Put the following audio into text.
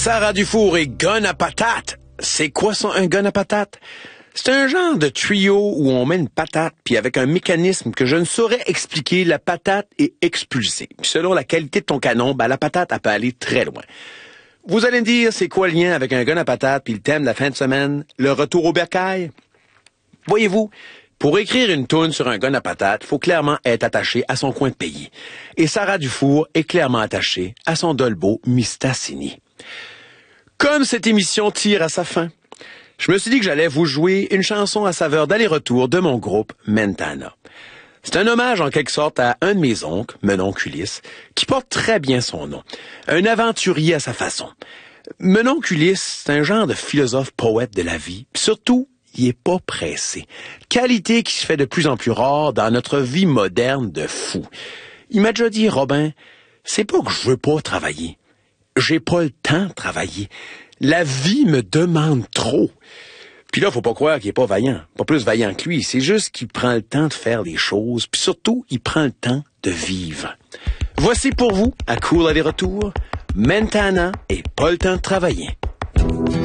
Sarah Dufour et Gun à patate. C'est quoi ça, un gun à patate? C'est un genre de tuyau où on met une patate, puis avec un mécanisme que je ne saurais expliquer, la patate est expulsée. Puis selon la qualité de ton canon, la patate, elle peut aller très loin. Vous allez me dire, c'est quoi le lien avec un gun à patate puis le thème de la fin de semaine? Le retour au bercail? Voyez-vous, pour écrire une toune sur un gun à patate, faut clairement être attaché à son coin de pays. Et Sarah Dufour est clairement attachée à son Dolbo Mistassini. Comme cette émission tire à sa fin, je me suis dit que j'allais vous jouer une chanson à saveur d'aller-retour de mon groupe Mentana. C'est un hommage en quelque sorte à un de mes oncles, Menon Ulysse, qui porte très bien son nom. Un aventurier à sa façon. Menon Ulysse, c'est un genre de philosophe poète de la vie, puis surtout, il est pas pressé. Qualité qui se fait de plus en plus rare dans notre vie moderne de fou. Il m'a déjà dit, Robin, c'est pas que je veux pas travailler. J'ai pas le temps de travailler. La vie me demande trop. Puis là, faut pas croire qu'il est pas vaillant. Pas plus vaillant que lui. C'est juste qu'il prend le temps de faire des choses. Puis surtout, il prend le temps de vivre. Voici pour vous, à court aller-retour, Mentana et pas le temps de travailler.